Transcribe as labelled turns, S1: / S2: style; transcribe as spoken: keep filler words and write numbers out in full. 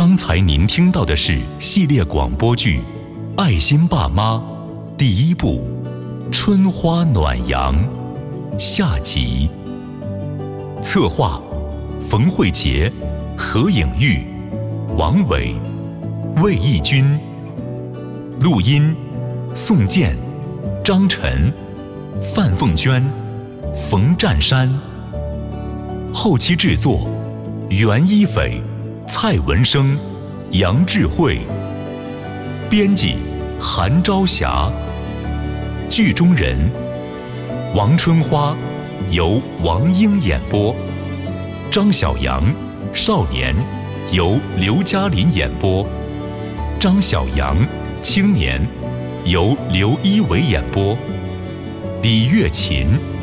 S1: 刚才您听到的是系列广播剧《爱心爸妈》第一部《春花暖阳》下集。策划：冯慧杰、何颖玉、王伟、魏义军。录音：宋健、张晨、范凤娟、冯占山。后期制作：袁一斐、蔡文生、杨智慧。编辑：韩朝霞。剧中人：王春花由王英演播，张小阳少年由刘嘉林演播，张小阳青年由刘一伟演播，李月琴